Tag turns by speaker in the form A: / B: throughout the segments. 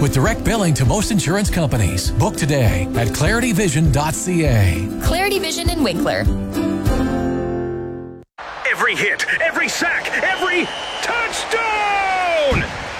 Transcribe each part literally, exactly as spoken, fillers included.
A: with direct billing to most insurance companies. Book today at clarity vision dot c a.
B: Clarity Vision in Winkler.
C: Every hit, every sack, every touchdown!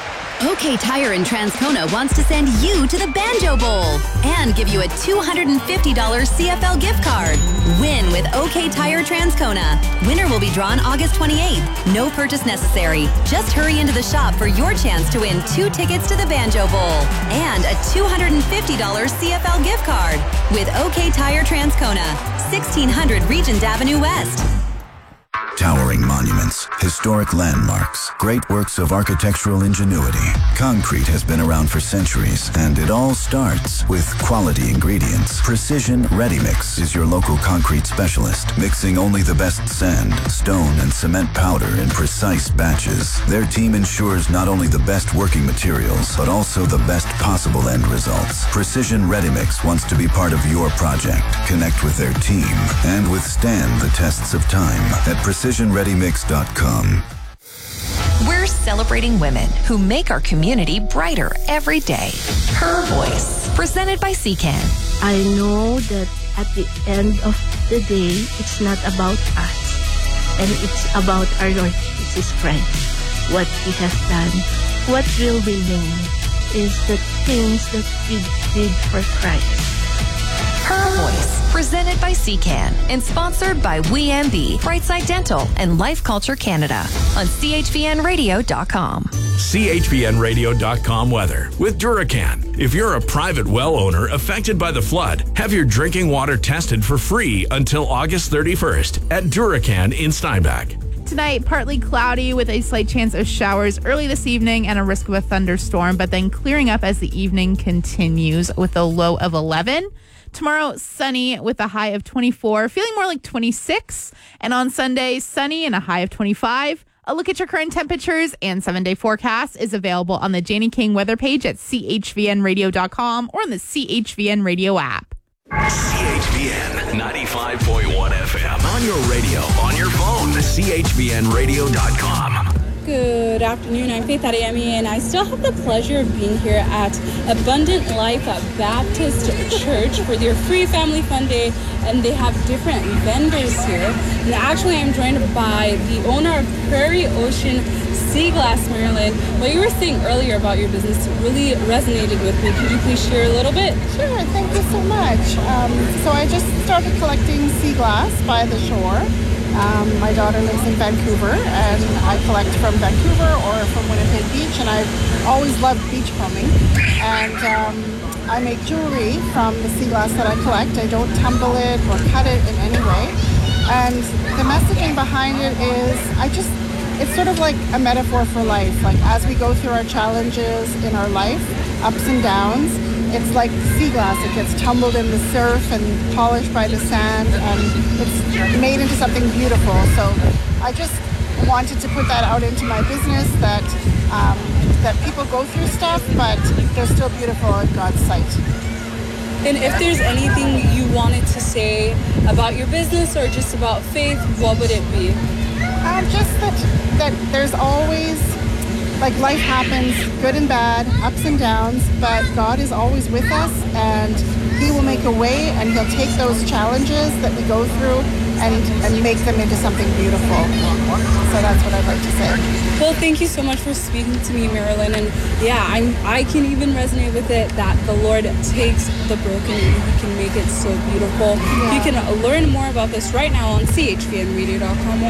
D: OK Tire in Transcona wants to send you to the Banjo Bowl and give you a two hundred fifty dollars C F L gift card. Win with OK Tire Transcona. Winner will be drawn August twenty-eighth. No purchase necessary. Just hurry into the shop for your chance to win two tickets to the Banjo Bowl and a two hundred fifty dollars C F L gift card with OK Tire Transcona, sixteen hundred Regent Avenue West.
E: Towering monuments, historic landmarks, great works of architectural ingenuity. Concrete has been around for centuries, and it all starts with quality ingredients. Precision Ready Mix is your local concrete specialist, mixing only the best sand, stone, and cement powder in precise batches. Their team ensures not only the best working materials, but also the best possible end results. Precision Ready Mix wants to be part of your project. Connect with their team and withstand the tests of time at precision ready mix dot com.
B: We're celebrating women who make our community brighter every day. Her Voice, presented by C C A N.
F: I know that at the end of the day, it's not about us, and it's about our Lord Jesus Christ, what He has done. What will remain is the things that we did for Christ.
B: Her Voice, presented by C C A N and sponsored by W E M B, Brightside Dental, and Life Culture Canada on C H V N radio dot com.
C: C H V N radio dot com weather with Duracan. If you're a private well owner affected by the flood, have your drinking water tested for free until August thirty-first at Duracan in Steinbach.
G: Tonight, partly cloudy with a slight chance of showers early this evening and a risk of a thunderstorm, but then clearing up as the evening continues with a low of eleven. Tomorrow, sunny with a high of twenty-four, feeling more like twenty-six. And on Sunday, sunny and a high of twenty-five. A look at your current temperatures and seven-day forecast is available on the Janie King weather page at C H V N radio dot com or on the C H V N radio app.
C: C H V N ninety-five point one F M. On your radio, on your phone, C H V N radio dot com.
H: Good afternoon. I'm Faith Adeyemi, and I still have the pleasure of being here at Abundant Life Baptist Church for their free family fun day, and they have different vendors here. And actually, I'm joined by the owner of Prairie Ocean Sea Glass, Marilyn. What you were saying earlier about your business really resonated with me. Could you please share a little bit?
I: Sure. Thank you so much. Um, so I just started collecting sea glass by the shore. Um, my daughter lives in Vancouver, and I collect from Vancouver or from Winnipeg Beach, and I've always loved beachcombing. And um, I make jewelry from the sea glass that I collect. I don't tumble it or cut it in any way. And the messaging behind it is, I just, it's sort of like a metaphor for life. Like as we go through our challenges in our life, ups and downs, it's like sea glass. It gets tumbled in the surf and polished by the sand, and it's made into something beautiful. So I just wanted to put that out into my business, that um, that people go through stuff, but they're still beautiful in God's sight.
H: And if there's anything you wanted to say about your business or just about faith, what would it be?
I: Um, just that that there's always, like, life happens, good and bad, ups and downs, but God is always with us, and He will make a way, and He'll take those challenges that we go through and, and make them into something beautiful. So that's what I'd like to say.
H: Well, thank you so much for speaking to me, Marilyn. And yeah, I'm, I can even resonate with it that the Lord takes the broken and He can make it so beautiful. Yeah. You can learn more about this right now on C H V N radio dot com.